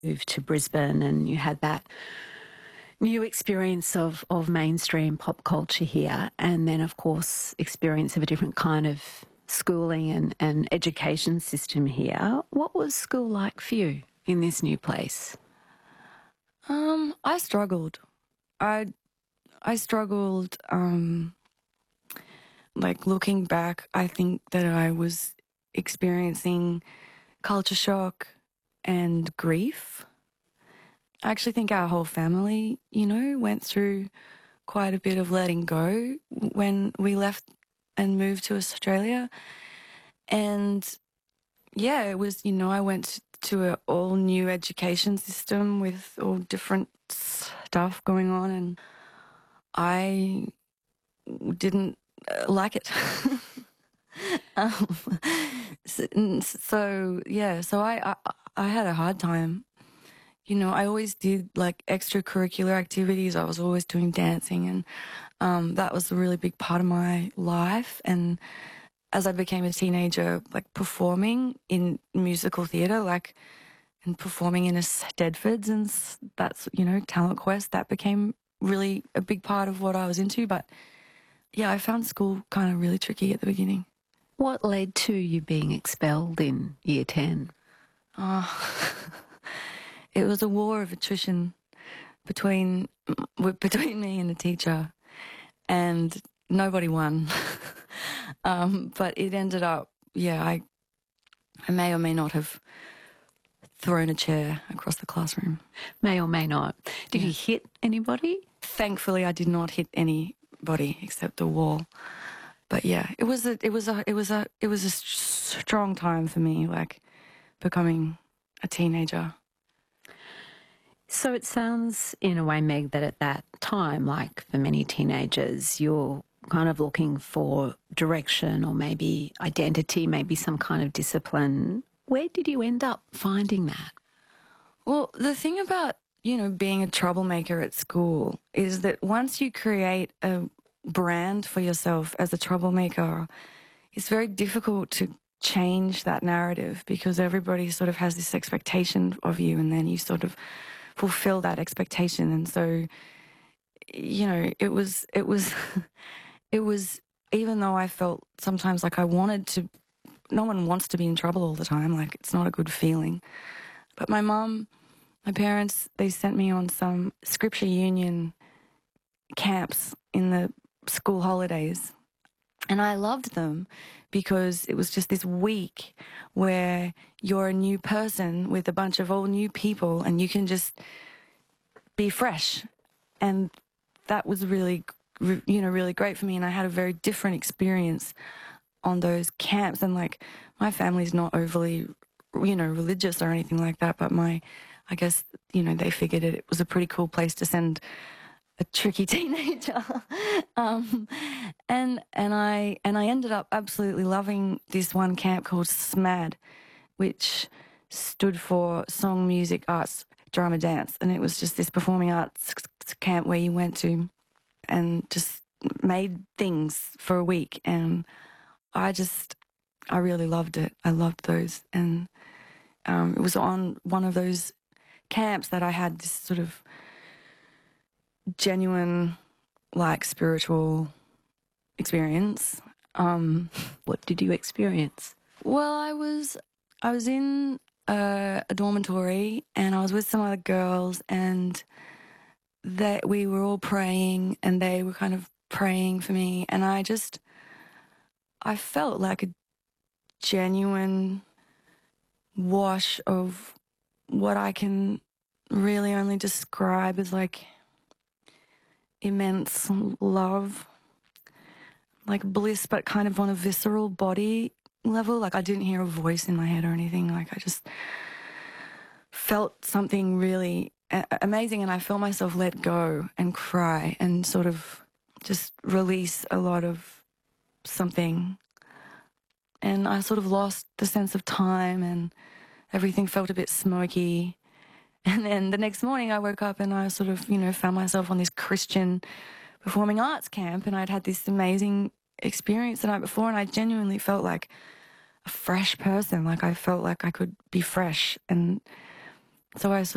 moved to Brisbane and you had that new experience of mainstream pop culture here, and then, of course, experience of a different kind of schooling and education system here. What was school like for you in this new place? I struggled. I struggled, like looking back, I think that I was experiencing culture shock and grief. I actually think our whole family, went through quite a bit of letting go when we left and moved to Australia. And yeah, it was, I went to an all new education system with all different stuff going on, and I didn't like it. um, so I had a hard time. I always did like extracurricular activities. I was always doing dancing, and that was a really big part of my life. And as I became a teenager, like performing in musical theatre, and performing in a Stedfords, and that's, Talent Quest, that became really a big part of what I was into. But yeah, I found school kind of really tricky at the beginning. What led to you being expelled in year 10? Oh, it was a war of attrition between me and the teacher, and nobody won. But it ended up, I may or may not have thrown a chair across the classroom. May or may not. Did you hit anybody? Thankfully, I did not hit anybody except the wall. But yeah, it was a strong time for me, like becoming a teenager. So it sounds in a way, Meg, that at that time, like for many teenagers, you're kind of looking for direction or maybe identity, maybe some kind of discipline. Where did you end up finding that? Well, the thing about, being a troublemaker at school is that once you create a brand for yourself as a troublemaker, it's very difficult to change that narrative, because everybody sort of has this expectation of you, and then you sort of fulfill that expectation. And so, it was it was, even though I felt sometimes like I wanted to, no one wants to be in trouble all the time, like it's not a good feeling. But my parents, they sent me on some Scripture Union camps in the school holidays. And I loved them because it was just this week where you're a new person with a bunch of all new people, and you can just be fresh. And that was really, really great for me. And I had a very different experience on those camps. And like, my family's not overly, religious or anything like that, but I guess, they figured it was a pretty cool place to send a tricky teenager. And I ended up absolutely loving this one camp called SMAD, which stood for Song, Music, Arts, Drama, Dance. And it was just this performing arts camp where you went to and just made things for a week. And I really loved it. I loved those. And it was on one of those camps that I had this sort of genuine, like, spiritual experience. What did you experience? Well, I was in a dormitory, and I was with some other girls, and that we were all praying, and they were kind of praying for me, and I felt like a genuine wash of what I can really only describe as like immense love, like bliss, but kind of on a visceral body level. Like, I didn't hear a voice in my head or anything. Like, I just felt something really amazing, and I felt myself let go and cry and sort of just release a lot of something. And I sort of lost the sense of time, and everything felt a bit smoky. And then the next morning I woke up and I sort of, found myself on this Christian performing arts camp, and I'd had this amazing experience the night before, and I genuinely felt like a fresh person. Like, I felt like I could be fresh. And so I sort